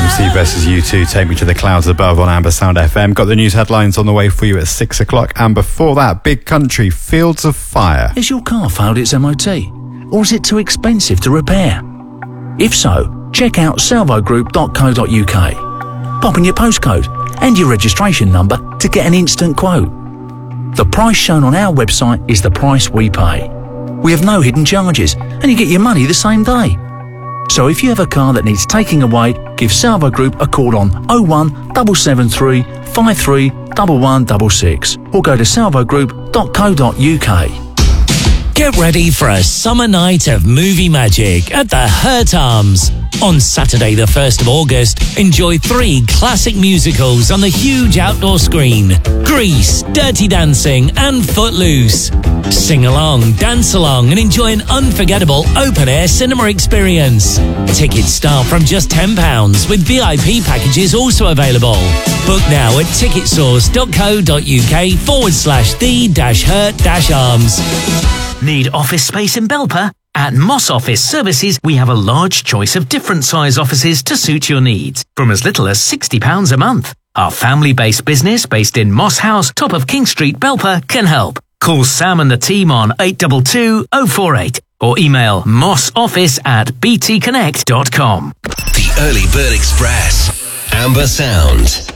MC versus U2, Take Me to the Clouds Above on Amber Sound FM. Got the news headlines on the way for you at 6 o'clock. And before that, Big Country, Fields of Fire. Has your car failed its MOT? Or is it too expensive to repair? If so, check out salvogroup.co.uk. Pop in your postcode and your registration number to get an instant quote. The price shown on our website is the price we pay. We have no hidden charges and you get your money the same day. So if you have a car that needs taking away, give Salvo Group a call on 01773 53 1166 or go to salvogroup.co.uk. Get ready for a summer night of movie magic at the Hurt Arms. On Saturday the 1st of August, enjoy 3 classic musicals on the huge outdoor screen. Grease, Dirty Dancing and Footloose. Sing along, dance along and enjoy an unforgettable open-air cinema experience. Tickets start from just £10 with VIP packages also available. Book now at ticketsource.co.uk/the-hurt-arms. Need office space in Belper? At Moss Office Services, we have a large choice of different size offices to suit your needs, from as little as £60 a month. Our family-based business, based in Moss House, top of King Street, Belper, can help. Call Sam and the team on 822 048 or email mossoffice@btconnect.com. The Early Bird Express. Amber Sound.